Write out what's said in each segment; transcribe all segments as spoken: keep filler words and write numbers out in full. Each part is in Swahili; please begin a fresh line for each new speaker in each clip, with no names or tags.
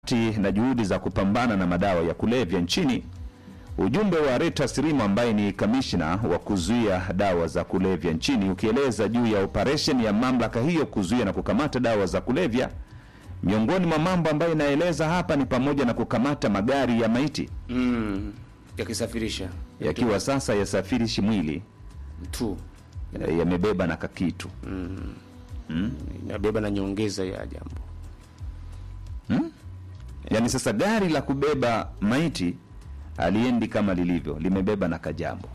na juhudi za kupambana na madawa ya kulevya nchini. Ujumbe wa Rita Sirima ambaye ni kamishna wa kuzuia dawa za kulevya nchini ukieleza juu ya operation ya mamlaka hiyo kuzuia na kukamata dawa za kulevya. Miongoni mwa mambo ambayo inaeleza hapa ni pamoja na kukamata magari ya maiti
mm. yakisafirisha
yakiwa sasa yasafirishi mwili
tu,
yamebeba na kakitu
mm.
mm.
inabeba na nyongeza ya jambo
hmm? Yaani sasa gari la kubeba maiti aliendi kama lilivyo, limebeba na kajambo.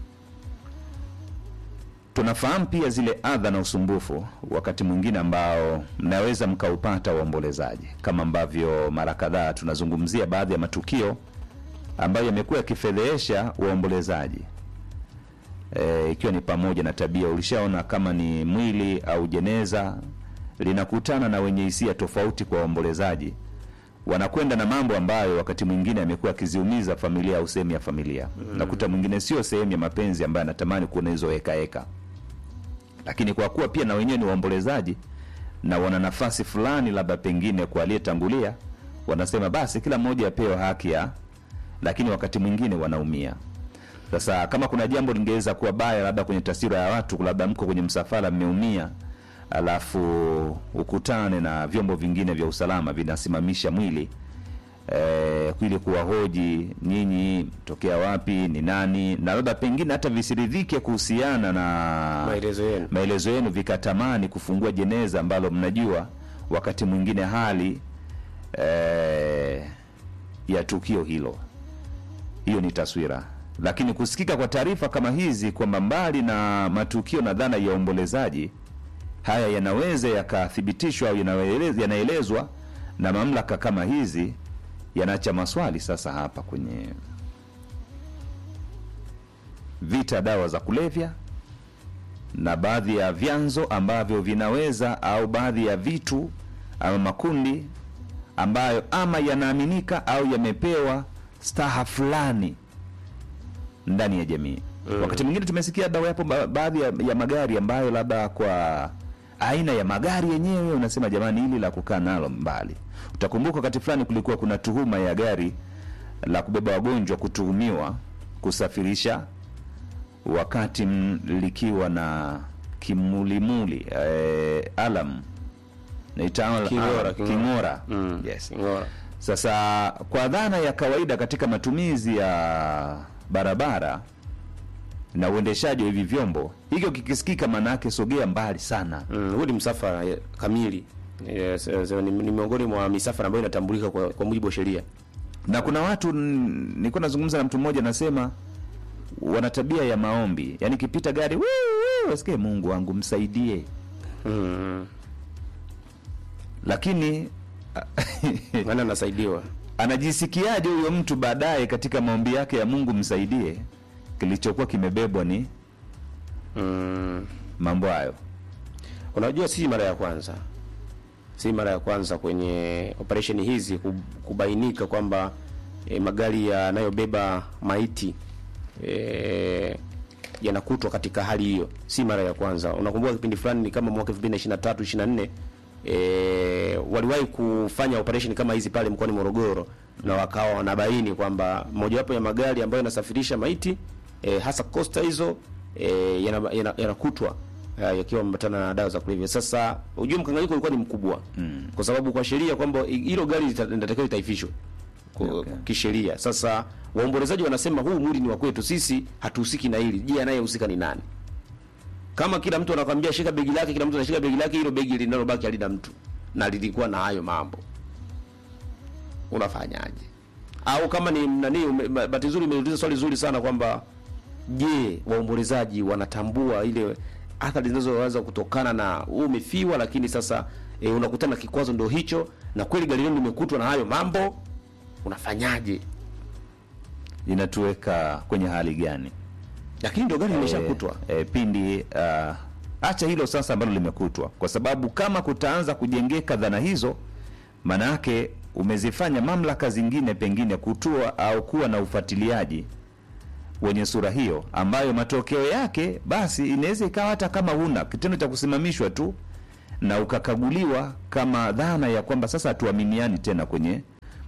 Tunafahamu pia zile adha na usumbufu wakati mwingine ambao mnaweza mkaupata waombolezaji, kama ambavyo mara kadhaa tunazungumzia baadhi ya matukio ambayo yamekuwa yakifedhesha waombolezaji. E, ikiwa ni pamoja na tabia, ulishaona kama ni mwili au jeneza linakutana na wenye hisia tofauti kwa waombolezaji, wanakwenda na mambo ambayo wakati mwingine yamekuwa kiziumiza familia au sehemu ya familia. Mm. Nakuta mwingine sio sehemu ya mapenzi ambayo anatamani kuona hizo heka heka. Lakini kwa kuwa pia na wenyewe ni waombolezaji na wana nafasi fulani labda pengine kwa aliyetangulia, wanasema basi kila mmoja apewe haki ya, lakini wakati mwingine wanaumia. Sasa kama kuna jambo lingeweza kuwa baya labda kwenye taswira ya watu, labda mko kwenye msafara mmeumia, alafu ukutane na vyombo vingine vya usalama vinasimamisha mwili eh, ili kuwahoji nyinyi tokea wapi, ni nani, na labda pengine hata visiridhike kuhusiana na
maelezo yenu
maelezo yenu vikatamani kufungua jeneza ambalo mnajua wakati mwingine hali eh, ya tukio hilo. Hiyo ni taswira. Lakini kusikika kwa taarifa kama hizi kwamba mbali na matukio na dhana ya ombolezaji, haya yanaweza yakathibitishwa au yanaelezwa yanaelezwa na mamlaka kama hizi, yanaacha maswali sasa hapa kwenye vita dawa za kulevya na baadhi ya vyanzo ambavyo vinaweza au baadhi ya vitu au makundi ambayo ama yanaaminika au yamepewa staha fulani ndani ya jamii. Mm. Wakati mwingine tumesikia dawa yapo baadhi ya, ya magari ambayo labda kwa aina ya magari yenyewe unasema jamani hili la kukaa nalo mbali. Utakumbuka wakati fulani kulikuwa kuna tuhuma ya gari la kubeba wagonjwa kutuhumiwa kusafirisha wakati m, likiwa na kimulimuli eh, alam na itaala
kingora,
kingora, kingora.
Mm.
Yes.
Kingora.
Sasa kwa dhana ya kawaida katika matumizi ya barabara na uendeshaji wa hivi vyombo, hiyo kikisikika maana yake sogea mbali sana.
Mm, huu ni msafara ya, kamili. Yes, yes, ni, ni miongoni mwa misafara ambayo inatambulika kwa, kwa mujibu wa sheria.
Na kuna watu, nilikuwa nazungumza na mtu mmoja anasema wana tabia ya maombi. Yaani kipita gari, wuu, wasikie Mungu wangu msaidie.
Mm.
Lakini
maana anasaidiwa.
Anajisikiaje huyo mtu baadaye katika maombi yake ya Mungu msaidie, kilichokuwa kimebebwa ni
mm.
mambo hayo.
Unajua si mara ya kwanza. Si mara ya kwanza kwenye operation hizi kubainika kwamba e, magari yanayobeba maiti e, yanakutwa katika hali hiyo. Si mara ya kwanza. Unakumbuka kipindi fulani ni kama mwaka elfu mbili na ishirini na tatu ishirini na nne e, waliwahi kufanya operation kama hizi pale mkoani Morogoro, na wakawa wanabaini kwamba mojawapo ya magari ambayo yanasafirisha maiti e, hasa costa hizo e, yanakutwa yana, yana yakiwa yameambatana na dawa za kulevya. Sasa ujue mkanganyiko ulikuwa ni mkubwa. Mm. Kwa sababu kwa sheria kwamba hilo gari linatakiwa litaifishwe okay. kisheria. Sasa waombolezaji wanasema huu mwili ni wa kwetu, sisi hatuhusiki na hili. Je, anayehusika ni nani? Kama kila mtu anakuambia shika begi lake, kila mtu anashika begi lake, hilo begi linalobaki halina mtu na lilikuwa na hayo mambo, unafanyaje? Au kama ni nani, bahati nzuri umeuliza swali zuri sana kwamba je, waombolezaji wanatambua ile athari zinazoweza kutokana na umefiwa, lakini sasa e, unakutana na kikwazo ndio hicho, na kweli gari lenu limekutwa na hayo mambo, unafanyaje?
Inatuweka kwenye hali gani?
Lakini ndio gari limeshakutwa.
E, e, pindi uh, acha hilo sasa ambalo limekutwa, kwa sababu kama kutaanza kujengeka dhana hizo, maana yake umezifanya mamlaka zingine pengine kutua au kuwa na ufuatiliaji wenye sura hiyo, ambayo matokeo yake basi inaweza ikawa hata kama huna kitendo cha kusimamishwa tu na ukakaguliwa kama dhana ya kwamba sasa hatuaminiani tena kwenye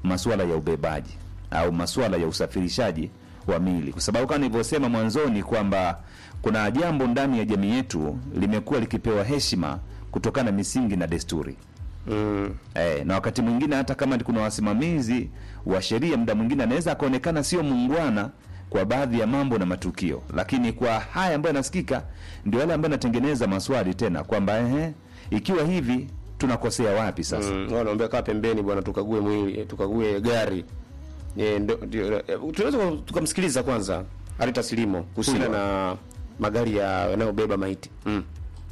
masuala ya ubebaji au masuala ya usafirishaji wa mili, kwa sababu kama nilivyosema mwanzoni kwamba kuna jambo ndani ya jamii yetu limekuwa likipewa heshima kutokana na misingi na desturi.
Mm.
Eh, na wakati mwingine hata kama kuna wasimamizi wa sheria, muda mwingine anaweza akaonekana sio muungwana kwa baadhi ya mambo na matukio, lakini kwa haya ambayo yanasikika ndio wale ambao natengeneza maswali tena kwamba ehe, ikiwa hivi tunakosea wapi sasa?
Mm, wanaambia kaa pembeni bwana, tukague mwili, tukague gari. Eh, ndio tunaweza tukamsikiliza kwanza Arita Silimo kuhusiana na magari ya yanayobeba maiti. Mm.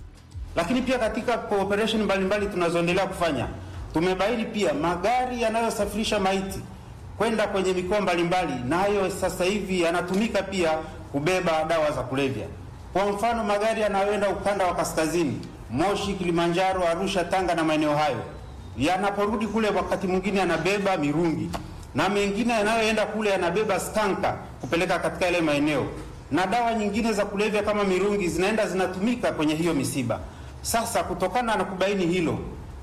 Lakini pia katika cooperation mbalimbali tunazoendelea kufanya, tumebaini pia magari yanayosafirisha maiti kwenda kwenye mikoa mbalimbali nayo sasa hivi yanatumika pia kubeba dawa za kulevya. Kwa mfano, magari yanayoenda ukanda wa kaskazini, Moshi, Kilimanjaro, Arusha, Tanga na maeneo hayo, yanaporudi kule wakati mwingine yanabeba mirungi, na mengine yanayoenda kule yanabeba skanka kupeleka katika ile maeneo, na dawa nyingine za kulevya kama mirungi zinaenda zinatumika kwenye hiyo misiba. Sasa kutokana na kubaini hilo,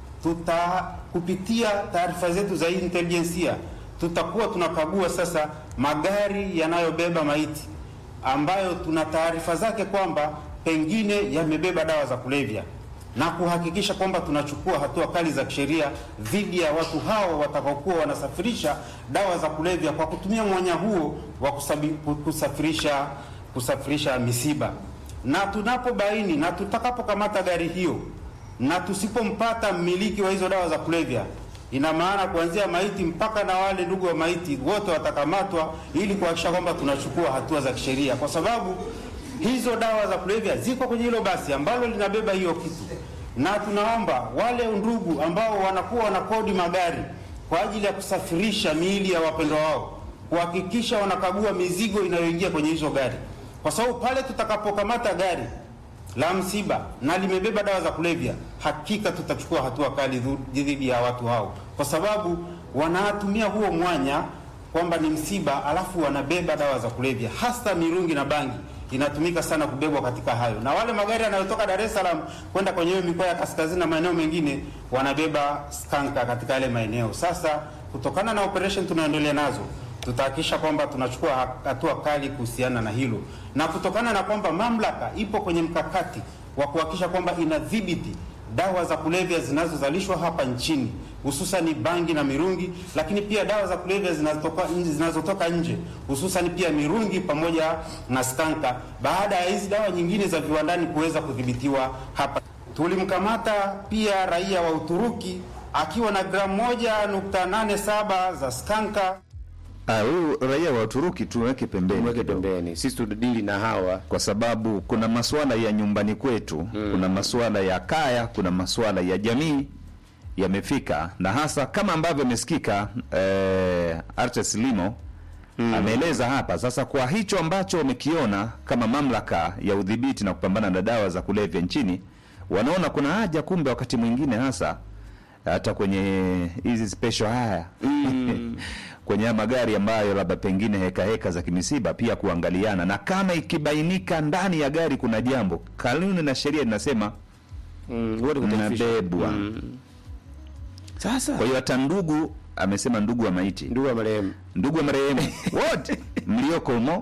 tuta kupitia taarifa zetu za intelijensia tutakuwa tunakagua sasa magari yanayobeba maiti ambayo tuna taarifa zake kwamba pengine yamebeba dawa za kulevya, na kuhakikisha kwamba tunachukua hatua kali za kisheria dhidi ya watu hao watakaokuwa wanasafirisha dawa za kulevya kwa kutumia mwanya huo wa kusafirisha kusafirisha misiba. Na tunapobaini na tutakapokamata gari hiyo na tusipompata mmiliki wa hizo dawa za kulevya, ina maana kuanzia maiti mpaka na wale ndugu wa maiti wote watakamatwa, ili kuhakikisha kwamba tunachukua hatua za kisheria, kwa sababu hizo dawa za kulevya ziko kwenye hilo basi ambalo linabeba hiyo kitu. Na tunaomba wale ndugu ambao wanakuwa wanakodi magari kwa ajili ya kusafirisha miili ya wapendwa wao kuhakikisha wanakagua mizigo inayoingia kwenye hizo gari, kwa sababu pale tutakapokamata gari la msiba na limebeba dawa za kulevya, hakika tutachukua hatua kali dhidi ya watu hao, kwa sababu wanatumia huo mwanya kwamba ni msiba alafu wanabeba dawa za kulevya, hasa mirungi na bangi inatumika sana kubebwa katika hayo. Na wale magari yanayotoka Dar es Salaam kwenda kwenye mikoa ya kaskazini na maeneo mengine wanabeba skanka katika yale maeneo. Sasa kutokana na operation tunaendelea nazo, tutahakikisha kwamba tunachukua hatua kali kuhusiana na hilo, na kutokana na kwamba mamlaka ipo kwenye mkakati wa kuhakikisha kwamba inadhibiti dawa za kulevya zinazozalishwa hapa nchini, hususan bangi na mirungi, lakini pia dawa za kulevya zinazotoka nje, zinazotoka nje hususan pia mirungi pamoja na skanka, baada ya hizi dawa nyingine za viwandani kuweza kudhibitiwa hapa. Tulimkamata pia raia wa Uturuki akiwa na gramu moja nukta nane saba za skanka.
Ah, huyu raia wa Uturuki tuweke pembeni.
Tuweke pembeni. Sisi tudili na hawa
kwa sababu kuna masuala ya nyumbani kwetu, mm. kuna masuala ya kaya, kuna masuala ya jamii yamefika, na hasa kama ambavyo amesikika eh, Arta Silimo mm. ameeleza hapa. Sasa kwa hicho ambacho wamekiona kama mamlaka ya udhibiti na kupambana na dawa za kulevya nchini, wanaona kuna haja kumbe wakati mwingine hasa hata kwenye hizi special haya mm. kwenye magari ambayo labda pengine heka heka za kimisiba pia kuangaliana, na kama ikibainika ndani ya gari kuna jambo, kanuni na sheria inasema
mm, wote
kutabebwa.
Mm. Sasa
kwa hiyo hata ndugu amesema, ndugu wa maiti,
ndugu wa marehemu,
ndugu wa marehemu wote mlioko humo,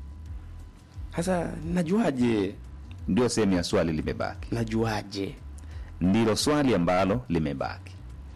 sasa najuaje?
Ndio sehemu ya swali limebaki.
Najuaje?
Ndilo swali ambalo limebaki.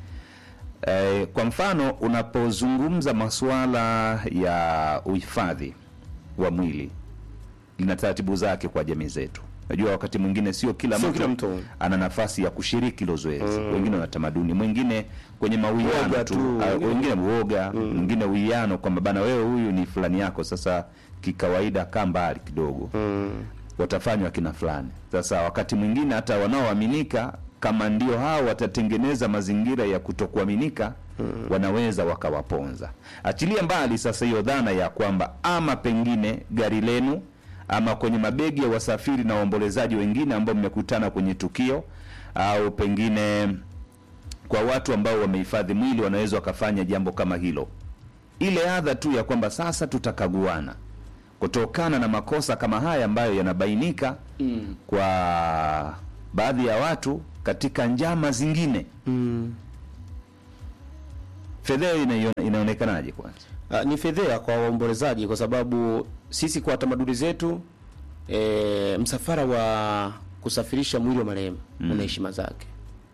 E, kwa mfano unapozungumza masuala ya uhifadhi wa mwili, lina taratibu zake kwa jamii zetu. Najua wakati mwingine sio kila
Sio
mtu,
kila mtu
ana nafasi ya kushiriki hilo zoezi.
Mm.
Wengine wana tamaduni, mwingine kwenye mawiano tu,
tu.
Uh, wengine uoga,
Mm.
mwingine uwiano kwamba bana wewe huyu ni fulani yako, sasa kikawaida kaa mbali kidogo.
Mm.
Watafanywa kina fulani. Sasa wakati mwingine hata wanaoaminika kama ndio hao watatengeneza mazingira ya kutokuaminika, hmm. wanaweza wakawaponza. Achilia mbali sasa hiyo dhana ya kwamba ama pengine gari lenu ama kwenye mabegi ya wasafiri na waombolezaji wengine ambao mmekutana kwenye tukio, au pengine kwa watu ambao wamehifadhi mwili wanaweza wakafanya jambo kama hilo. Ile adha tu ya kwamba sasa tutakaguana kutokana na makosa kama haya ambayo yanabainika mm. kwa baadhi ya watu katika njama zingine.
Mm.
Fedheha ina, inaonekanaje kwanza?
Uh, ni fedheha kwa waombolezaji kwa sababu sisi kwa tamaduni zetu e, msafara wa kusafirisha mwili wa marehemu mm. una heshima zake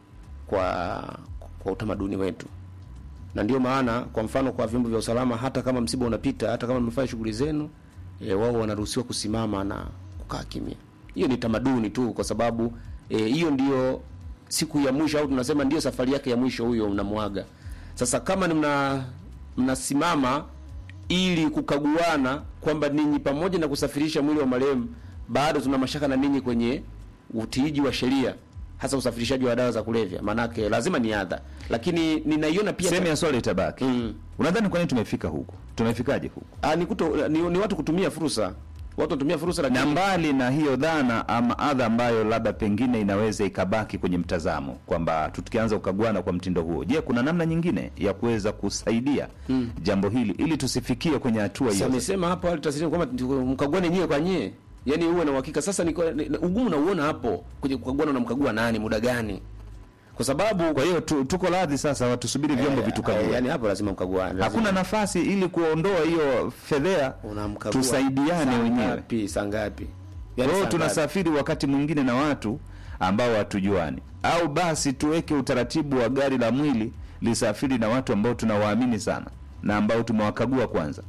kwa kwa utamaduni wetu. Na ndio maana kwa mfano kwa vyombo vya usalama, hata kama msiba unapita, hata kama mmefanya shughuli zenu, e, wao wanaruhusiwa kusimama na kukaa kimya. Hiyo ni tamaduni tu, kwa sababu hiyo e, ndio siku ya mwisho, au tunasema ndio safari yake ya mwisho, huyo unamwaga. Sasa kama ni mna mnasimama ili kukaguana kwamba ninyi pamoja na kusafirisha mwili wa marehemu bado tuna mashaka na ninyi kwenye utiiji wa sheria, hasa usafirishaji wa dawa za kulevya, manake lazima ni adha. Lakini ninaiona pia
sema ya swali itabaki. Mm. Unadhani kwa nini tumefika huko? Tumefikaje huko?
Ah, ni, kuto, ni, ni watu kutumia fursa. Watu wanatumia fursa,
lakini na mbali na hiyo dhana ama adha ambayo labda pengine inaweza ikabaki kwenye mtazamo kwamba tukianza ukaguana kwa mtindo huo, je, kuna namna nyingine ya kuweza kusaidia mm. jambo hili ili tusifikie kwenye hatua hiyo?
Amesema hapo hali tasiri kwamba mkaguane nyewe kwa nyewe. Yaani uwe na uhakika. Sasa ni ugumu na uona hapo kwenye kukaguana, na mkagua nani, muda gani? Kwa sababu
kwa hiyo tu, tuko radhi sasa watu subiri vyombo eh, vitukague.
Yaani hapo lazima mkaguane.
Hakuna nafasi ili kuondoa hiyo fedheha, tusaidiane wenyewe.
Ngapi saa ngapi?
Yaani oh, tunasafiri wakati mwingine na watu ambao hatujuani, au basi tuweke utaratibu wa gari la mwili lisafiri na watu ambao tunawaamini sana na ambao tumewakagua kwanza.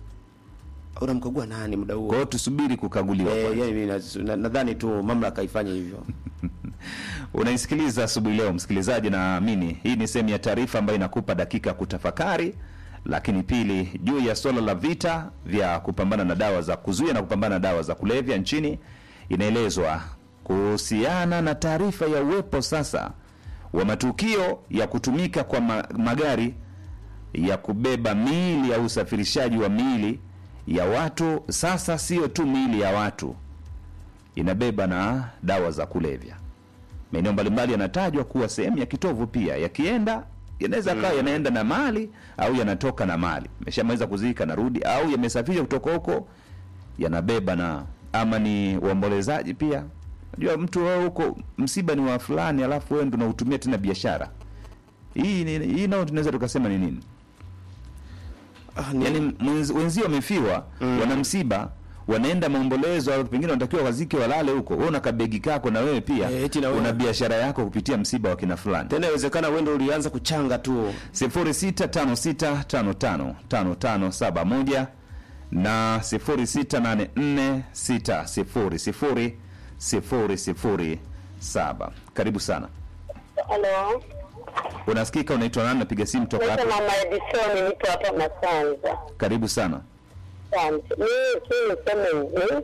Unamkagua nani muda huo?
Kwa hiyo tusubiri kukaguliwa
eh, kwanza. Yaani mimi nadhani tu mamlaka ifanye hivyo.
Unaisikiliza asubuhi leo msikilizaji, na naamini hii ni sehemu ya taarifa ambayo inakupa dakika kutafakari, lakini pili juu ya swala la vita vya kupambana na dawa za kuzuia na kupambana na dawa za kulevya nchini. Inaelezwa kuhusiana na taarifa ya uwepo sasa wa matukio ya kutumika kwa ma- magari ya kubeba miili au usafirishaji wa miili ya watu. Sasa sio tu miili ya watu, inabeba na dawa za kulevya. Maeneo mbalimbali yanatajwa kuwa sehemu ya kitovu pia. Yakienda yanaweza kaa mm. yanaenda na mali au yanatoka na mali. Meshamaweza kuzika na rudi, au yamesafiri kutoka huko yanabeba na ama ni uombolezaji pia. Unajua mtu wewe huko msiba ni wa fulani, alafu wewe ndio unatumia tena biashara. Hii hii nao tunaweza tukasema ni nini? Ah, ni yani wenzio wamefiwa, mm. wana msiba, wanaenda maombolezo, au pengine wanatakiwa wazike walale huko. Wewe una kabegi kako na wewe pia e, una biashara yako kupitia msiba wa kina fulani.
Tena inawezekana wewe ndio ulianza kuchanga tu.
sifuri sita tano sita tano tano tano tano saba moja na sifuri sita nane nne sita sifuri sifuri sifuri sifuri saba. Karibu sana.
Hello.
Unasikika? Unaitwa nani? Napiga simu toka hapa.
Mama Edison, nipo hapa Masanza.
Karibu sana.
Asante. Mimi niseme hivi,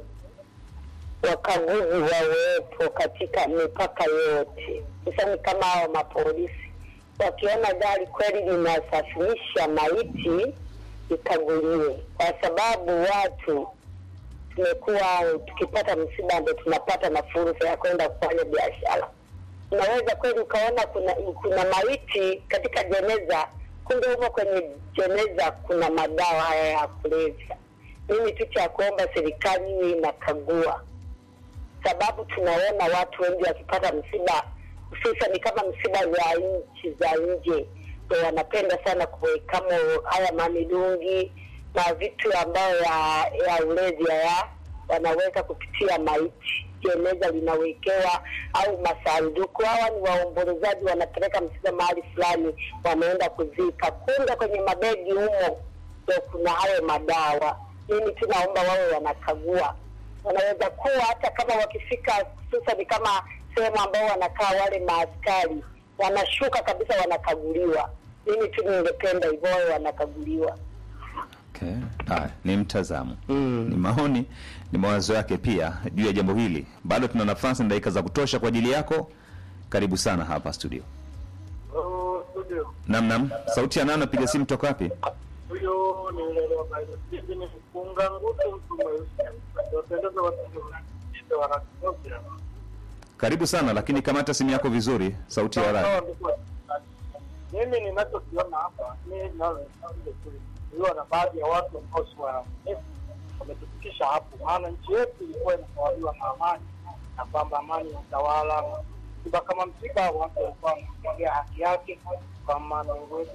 wakaguzi wawepo katika mipaka yote. Sasa kama hao mapolisi wakiona gari kweli linasafirisha maiti ikaguliwe, kwa sababu watu tumekuwa tukipata msiba ndio tunapata na fursa ya kwenda kufanya biashara. Unaweza kweli ukaona kuna kuna maiti katika jeneza, kumbe huko kwenye jeneza kuna madawa haya ya kulevya. Mimi tu cha kuomba serikali inakagua, sababu tunaona watu wengi wakipata msiba, hususan kama msiba ya nchi za nje, ndio wanapenda sana kuweka haya mamidungi na vitu ambayo ya, ya ulezi ya wanaweka kupitia maiti. Jeneza linawekewa au masanduku. Hawa ni waombolezaji, wanapeleka msiba mahali fulani, wanaenda kuzika, kumbe kwenye mabegi humo ndio kuna hayo madawa. Mimi tunaomba wawe wanakagua. Wanaweza kuwa hata kama wakifika hususan kama sehemu ambao wanakaa wale maaskari, wanashuka kabisa, wanakaguliwa. Mimi tu ningependa hivyo wawe wanakaguliwa.
Okay. Ah, ni mtazamo. Mm. Ni maoni, ni mawazo yake pia juu ya jambo hili. Bado tuna nafasi na dakika za kutosha kwa ajili yako. Karibu sana hapa studio.
Oh, studio.
Naam naam. Sauti ya nani? Piga simu toka wapi?
Huyo ni yule wa hivi ni kufunga ngutu mtume. Tunapendeza watu ndio wanatokea.
Karibu sana, lakini kamata simu yako vizuri, sauti ya radio.
Mimi ninachokiona hapa ni naona hiyo na baadhi ya watu ambao swa wametufikisha hapo, maana nchi yetu ilikuwa inatawaliwa na amani, na kwamba amani inatawala. Kwa kama msiba watu walikuwa wanaongea haki yake, kama na uwezo wa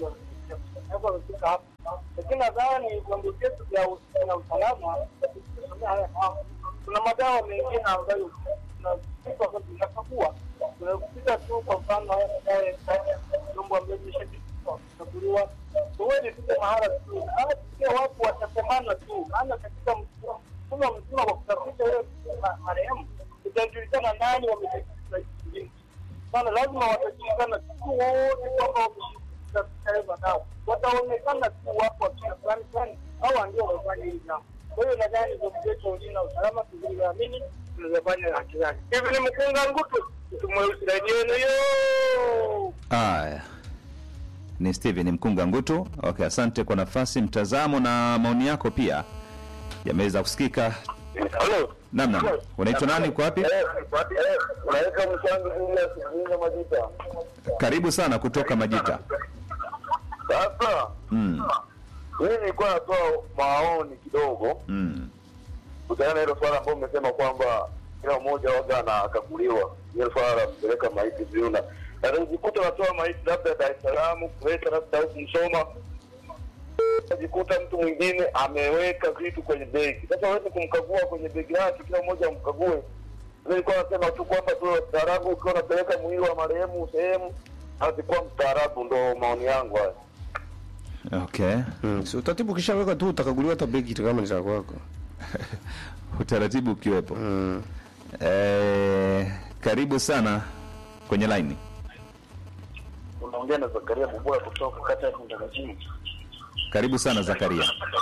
Hapo wamefika hapo. Lakini nadhani vyombo vyetu vya usalama na usalama tusomea haya mambo. Kuna madawa mengine ambayo tunachukua kwa tunakagua. Tunapita tu kwa mfano haya madawa vyombo ambavyo vimeshachukuliwa. Tuweze tu mahala tu. Hata pia watu watasemana tu. Maana katika mfumo mzima wa kutafuta ile marehemu itajulikana nani wametekeleza hivi. Maana lazima watajulikana tu wote kwamba wameshika dawa. Wataonekana tu wapo wakiwa fulani fulani au ndio wafanya hili jambo. Kwa hiyo nadhani ndio mjeto ulina usalama tunaamini tunafanya haki yake. Hivi ni mkunga ngutu tumweusi redioni hiyo.
Haya. Ni Steven Mkunga Ngutu. Okay, asante kwa nafasi, mtazamo na maoni yako pia yameweza kusikika.
Hello.
Naam naam. Unaitwa nani, kwa wapi?
Unaitwa Mshangi bila kuzinga Majita.
Karibu sana kutoka Majita.
Sasa,
Mm.
mimi nilikuwa natoa maoni kidogo.
Mm.
Kutana na hilo swala ambalo umesema kwamba kila mmoja waga anakaguliwa. Hilo swala la kupeleka maiti viuna. Na unajikuta unatoa maiti labda Dar es Salaam, kuleta labda huko Msoma. Unajikuta mtu mwingine ameweka vitu kwenye begi. Sasa wewe kumkagua kwenye begi lake, kila mmoja amkague. Nilikuwa nasema tu kwamba tu mstaarabu ukiwa unapeleka mwili wa marehemu sehemu, hazikuwa mstaarabu, ndo maoni yangu haya.
Okay.
Mm. So utaratibu kishaweka tu utakaguliwa hata begi kama ni za kwako.
Utaratibu ukiwepo.
Mm.
Eh, karibu sana kwenye line.
Unaongea na Zakaria Bubura kutoka kata ya Mjini.
Karibu sana Zakaria.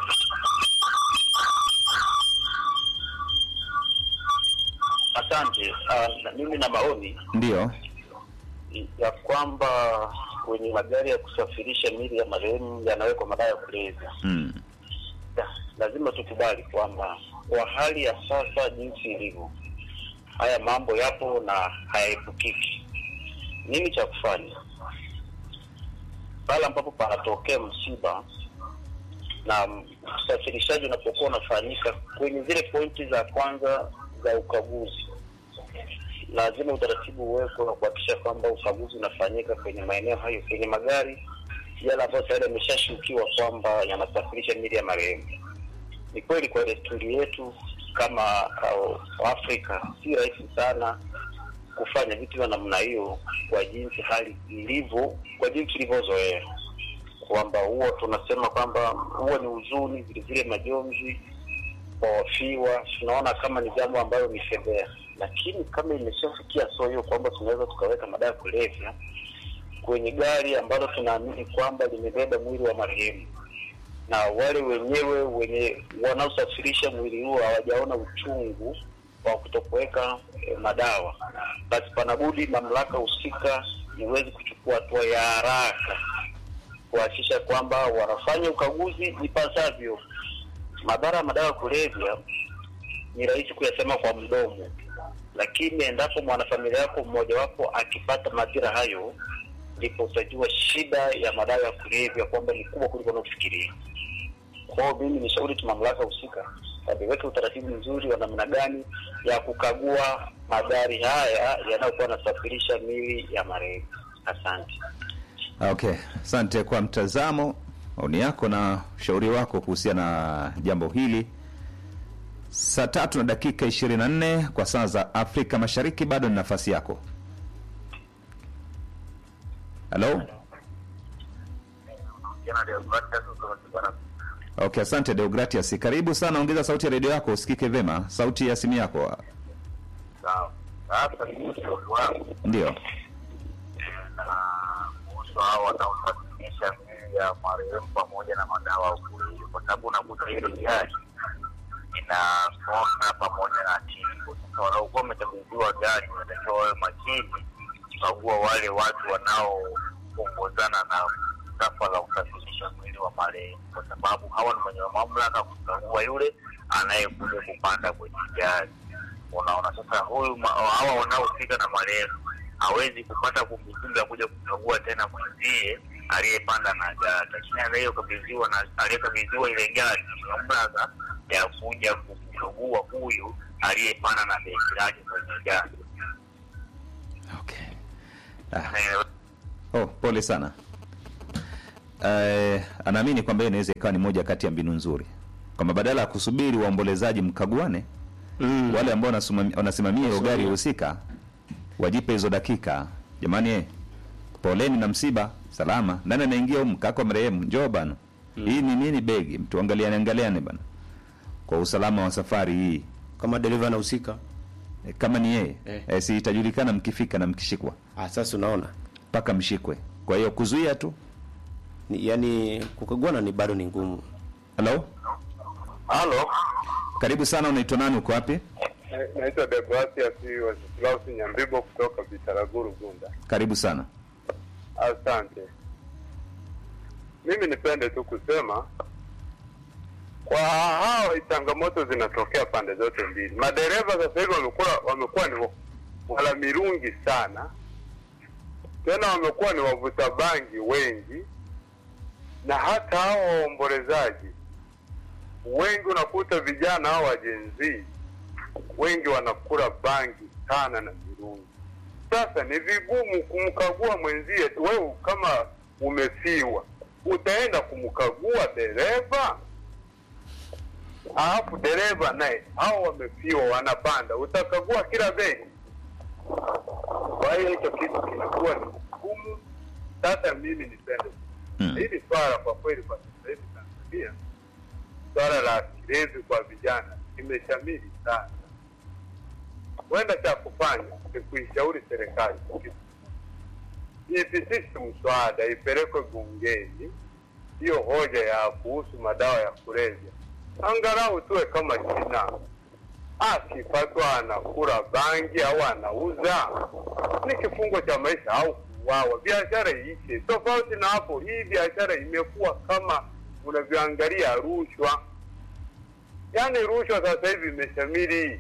Asante. Uh, mimi na maoni
Ndio.
ya kwamba kwenye magari ya kusafirisha mili ya marehemu yanawekwa madawa ya kulevya.
Mm.
Ya, lazima tukubali kwamba kwa hali ya sasa jinsi ilivyo, haya mambo yapo na hayaepukiki. Nini cha kufanya? Pale ambapo panatokea msiba na usafirishaji unapokuwa unafanyika kwenye zile pointi za kwanza za ukaguzi, lazima utaratibu uwekwe wa kuhakikisha kwamba ukaguzi unafanyika kwenye maeneo hayo, kwenye magari yale ambayo tayari yameshashukiwa kwamba yanasafirisha mili ya marehemu. Ni kweli kwa desturi yetu kama uh, Afrika si rahisi sana kufanya vitu vya namna hiyo kwa jinsi hali ilivyo, kwa jinsi tulivyozoea, kwamba huo tunasema kwamba huo ni huzuni, vile vile majonzi kwa wafiwa, tunaona kama ni jambo ambalo ni fedheha. Lakini kama imeshafikia sio hiyo kwamba tunaweza tukaweka madawa ya kulevya kwenye gari ambalo tunaamini kwamba limebeba mwili wa marehemu, na wale wenyewe wenye wanaosafirisha mwili huo hawajaona uchungu wa kutokuweka eh, madawa, basi panabudi mamlaka husika iweze kuchukua hatua ya haraka kuhakikisha kwamba wanafanya ukaguzi ipasavyo. Madhara ya madawa ya kulevya ni rahisi kuyasema kwa mdomo, lakini endapo mwanafamilia yako mmoja wapo akipata madhara hayo, ndipo utajua shida ya madawa ya kulevya kwamba ni kubwa kuliko unafikiria. Kwa hiyo mimi nishauri tu mamlaka husika waweke utaratibu mzuri wa namna gani ya kukagua magari haya yanayokuwa yanasafirisha mili ya marehemu. Asante.
Okay, asante kwa mtazamo, maoni yako na ushauri wako kuhusiana na jambo hili. Saa tatu na dakika ishirini na nne kwa saa za Afrika Mashariki, bado ni nafasi yako. Hello? Okay, asante Deogratias. Karibu sana, ongeza sauti ya redio yako usikike vema, sauti ya simu yako.
Sawa. Sasa ni mshauri wangu.
Ndio.
Na kuhusu hao wanaosafirisha mili ya marehemu pamoja na madawa ya kulevya, kwa sababu unakuta hilo gari ina sonda pamoja na tingo. Sasa wanaokuwa wametabiriwa gari wanatakiwa wawe makini kukagua wale watu wanaoongozana na safa la kusafirisha mwili wa marehemu, kwa sababu hawa ni wenye mamlaka kukagua yule anayekuja kupanda kwenye gari. Unaona, sasa huyu hawa wanaohusika na marehemu hawezi kupata kumbukumbu ya kuja kukagua tena mwenzie aliyepanda na gari, lakini aliyekabidhiwa na aliyekabidhiwa ile gari mamlaka ya kuja kukagua huyu aliyepanda na begi lake kwenye gari.
Okay. Ah. Oh, pole sana. eh, anaamini kwamba hiyo inaweza ikawa ni moja kati ya mbinu nzuri, kwamba badala ya kusubiri waombolezaji mkaguane, mm. wale ambao wanasumami- wanasimamia hiyo gari husika wajipe hizo dakika. Jamani, eh, poleni na msiba, salama. Nani anaingia huko? Kaka marehemu, njoo bana. Mm. Hii ni nini begi? Mtu angaliane angaliane bana. Kwa usalama wa safari hii.
Kama dereva anahusika,
E, kama ni yeye,
eh.
e, si itajulikana mkifika na mkishikwa.
Ah, sasa unaona.
Paka mshikwe. Kwa hiyo kuzuia tu.
Ni, yani kukaguana ni bado ni ngumu.
Hello?
Halo.
Karibu sana, unaitwa nani, uko wapi?
Naitwa Degratias wa Klausi Nyambibo kutoka Bitaraguru Gunda.
Karibu sana.
Asante. Mimi nipende tu kusema kwa hao changamoto zinatokea pande zote mbili. Madereva sasa hivi wamekuwa wamekuwa ni wala mirungi sana. Tena wamekuwa ni wavuta bangi wengi, na hata hao waombolezaji wengi unakuta vijana hao wa Gen Z wengi wanakula bangi sana na mirungi. Sasa ni vigumu kumkagua mwenzie. Wewe kama umefiwa, utaenda kumkagua dereva? Alafu dereva naye hao wamefiwa wanapanda, utakagua kila begi? Kwa hiyo hicho kitu kinakuwa ni ngumu. Sasa mimi nipende
Mm.
hili swala kwa kweli, kwa sasa hivi Tanzania swala la kilevi kwa vijana imeshamiri sana. Wenda cha kufanya ni kuishauri serikali ipitishe mswada, ipelekwe bungeni hiyo hoja ya kuhusu madawa ya kulevya, angalau tuwe kama China. Akipatwa anakula bangi au anauza, ni kifungo cha maisha au kuuawa, biashara iishe. Tofauti na hapo, hii biashara imekuwa kama unavyoangalia rushwa. Yaani rushwa sasa hivi imeshamiri.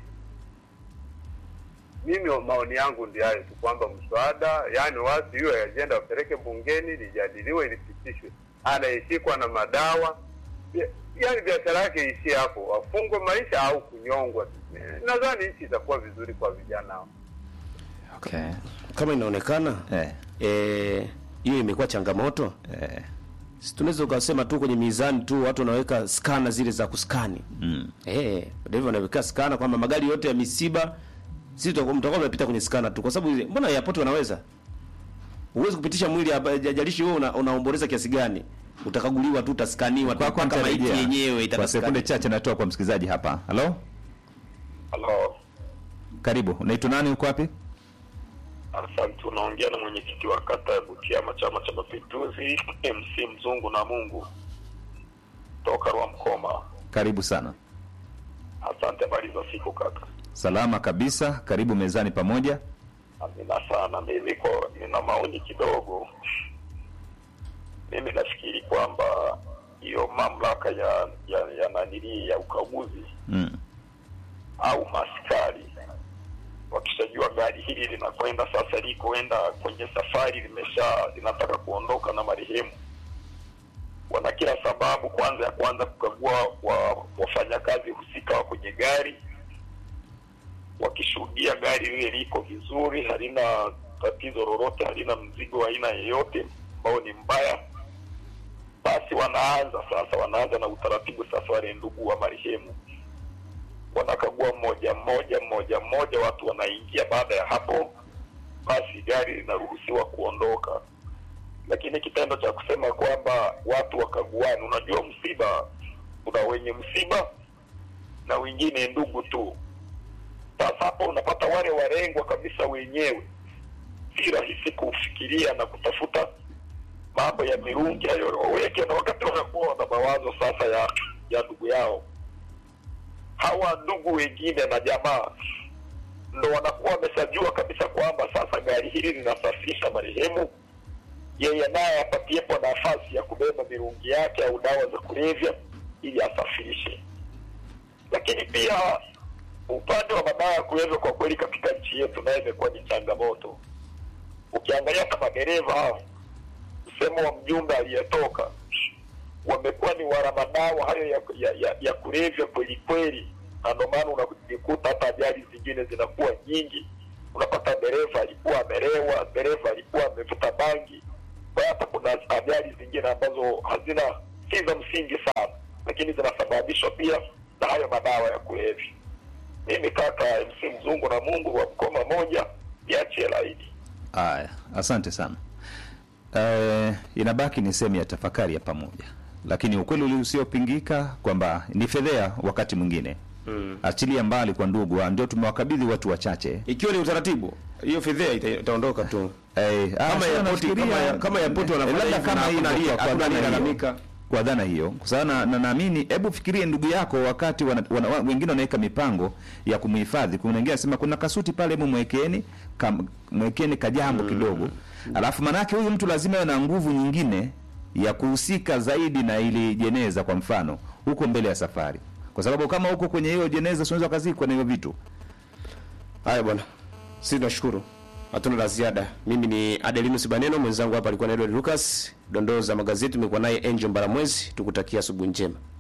Mimi maoni yangu ndio hayo tu, kwamba mswada, yani watu hiyo agenda wapeleke bungeni, lijadiliwe, ilipitishwe. Anayeshikwa na madawa, yani biashara yake iishie hapo, afungwe maisha au kunyongwa. Nadhani hichi itakuwa vizuri kwa vijana hao.
Okay.
Kama inaonekana
Eh.
eh hiyo imekuwa changamoto.
Eh.
Si tunaweza kusema tu kwenye mizani tu watu wanaweka skana zile za kuskani.
Mm.
Eh, ndivyo wanaweka skana kwamba magari yote ya misiba sisi tutakuwa mtakuwa mnapita kwenye skana tu, kwa sababu ile mbona airport wanaweza? Uweze kupitisha mwili hajalishi wewe una, unaomboleza kiasi gani. Utakaguliwa tu, utaskaniwa tu kama maiti yenyewe itaskaniwa.
Kwa sekunde chache natoa kwa msikilizaji hapa. Hello?
Halo.
Karibu. Unaitwa nani, uko wapi?
Asante, unaongea na mwenyekiti wa kata ya Butiama, Chama cha Mapinduzi, M C Mzungu na Mungu toka Rwamkoma.
Karibu sana.
Asante, habari za siku kaka?
Salama kabisa, karibu mezani pamoja.
Amina sana. Mimi kwa nina maoni kidogo. Mimi nafikiri kwamba hiyo mamlaka ya ya, ya nanili ya ukaguzi
Mm.
au maskari wakishajua gari hili linakwenda sasa likoenda kwenye safari limesha linataka kuondoka na marehemu, wana kila sababu kwanza ya kwanza kukagua wa, wafanyakazi husika wa kwenye gari. Wakishuhudia gari lile liko vizuri, halina tatizo lolote, halina mzigo wa aina yoyote ambao ni mbaya, basi wanaanza sasa wanaanza na utaratibu sasa. Wale ndugu wa marehemu wanakagua mmoja mmoja mmoja mmoja, watu wanaingia. Baada ya hapo basi gari linaruhusiwa kuondoka. Lakini kitendo cha kusema kwamba watu wakaguani, unajua msiba kuna wenye msiba na wengine ndugu tu. Sasa hapo unapata wale walengwa kabisa wenyewe, si rahisi kufikiria na kutafuta mambo ya mirungi hayo waweke, na wakati wanakuwa na mawazo sasa ya ya ndugu yao. Hawa ndugu wengine na jamaa ndo wanakuwa wameshajua kabisa kwamba sasa gari hili linasafisha marehemu, yeye naye apatiepo nafasi ya kubeba mirungi yake au dawa za kulevya ili asafirishe. Lakini pia upande wa madawa ya kulevya kwa kweli katika nchi yetu naye imekuwa ni changamoto. Ukiangalia kama dereva hao, msemo wa mjumbe aliyetoka, wamekuwa ni wala madawa hayo ya, ya, ya, ya kulevya kweli kweli, na ndio maana unajikuta hata ajali zingine zinakuwa nyingi. Unapata dereva alikuwa amelewa, dereva alikuwa amevuta bangi, Kwa hiyo hata kuna ajali zingine ambazo hazina si za msingi sana, lakini zinasababishwa pia na hayo madawa ya kulevya. Mimi kaka M C Mzungu na Mungu wa Mkoma moja, niachie laini.
Haya, asante sana. Eh, inabaki ni sehemu ya tafakari ya pamoja. Lakini ukweli ule usiopingika kwamba ni fedhea wakati mwingine. Mm. Achilia mbali kwa ndugu, ndio tumewakabidhi watu wachache.
Ikiwa ni utaratibu, hiyo fedhea ita- ita tu.
Eh,
Kama ya poti kama kama ya poti wanafanya
labda
hivyo,
kama
na
hii
hakuna
ndio
lia-
kwa
hakuna
dhana hiyo.
lalamika.
Kwa dhana hiyo, kwa sababu na- na naamini, hebu fikirie ndugu yako wakati wana, wana, wana, wengine wanaweka mipango ya kumhifadhi. Kuna wengine anasema kuna kasuti pale, hebu mwekeni kam, mwekeni kajambo mm. kidogo. Alafu manake huyu mtu lazima awe na nguvu nyingine ya kuhusika zaidi na ili jeneza, kwa mfano huko mbele ya safari, kwa sababu kama huko kwenye hiyo jeneza unaweza kazikwa na hiyo vitu.
Haya bwana. Sisi tunashukuru. Hatuna la ziada. Mimi ni Adelinus Baneno, mwenzangu hapa alikuwa na Edward Lucas. Dondoo za magazeti tumekuwa naye Angel Mbaramwezi. Tukutakia asubuhi njema.